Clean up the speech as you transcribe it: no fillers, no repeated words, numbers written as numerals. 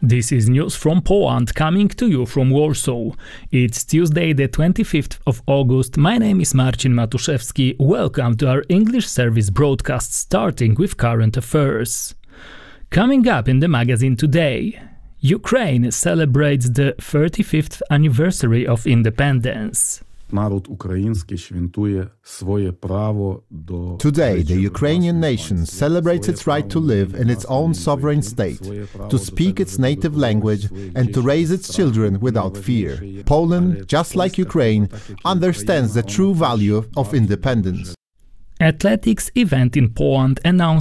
This is news from Poland coming to you from Warsaw. It's Tuesday the 25th of August. My name is Marcin Matuszewski. Welcome to our English service broadcast, starting with current affairs. Coming up in the magazine today, Ukraine celebrates the 35th anniversary of independence. Today, the Ukrainian nation celebrates its right to live in its own sovereign state, to speak its native language and to raise its children without fear. Poland, just like Ukraine, understands the true value of independence. Athletics event in Poland announced